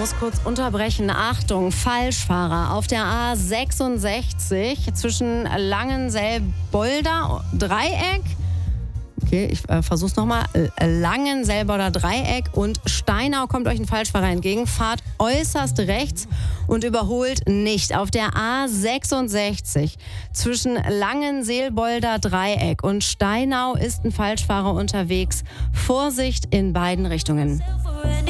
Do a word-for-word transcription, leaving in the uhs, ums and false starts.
muss kurz unterbrechen. Achtung, Falschfahrer auf der A sechsundsechzig zwischen Langenselbolder Dreieck. Okay, ich äh, versuch's nochmal. Langenselbolder Dreieck und Steinau kommt euch ein Falschfahrer entgegen. Fahrt äußerst rechts und überholt nicht. Auf der A sechsundsechzig zwischen Langenselbolder Dreieck und Steinau ist ein Falschfahrer unterwegs. Vorsicht in beiden Richtungen.